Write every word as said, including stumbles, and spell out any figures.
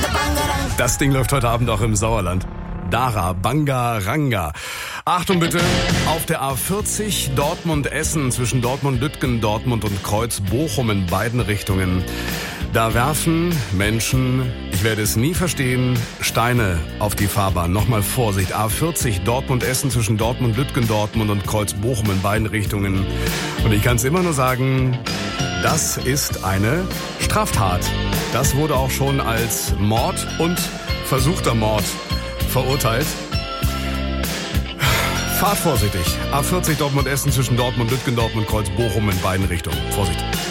Das Ding läuft heute Abend auch im Sauerland. Dara Banga Ranga. Achtung bitte, auf der A vierzig Dortmund-Essen zwischen Dortmund-Lütgen, Dortmund und Kreuz-Bochum in beiden Richtungen. Da werfen Menschen, ich werde es nie verstehen, Steine auf die Fahrbahn. Nochmal Vorsicht, A vierzig Dortmund-Essen zwischen Dortmund-Lütgen, Dortmund und Kreuz-Bochum in beiden Richtungen. Und ich kann es immer nur sagen, das ist eine Straftat. Das wurde auch schon als Mord und versuchter Mord verurteilt. Fahrt vorsichtig. A vierzig Dortmund-Essen zwischen Dortmund, Lütgen, Dortmund, Kreuz, Bochum in beiden Richtungen. Vorsicht.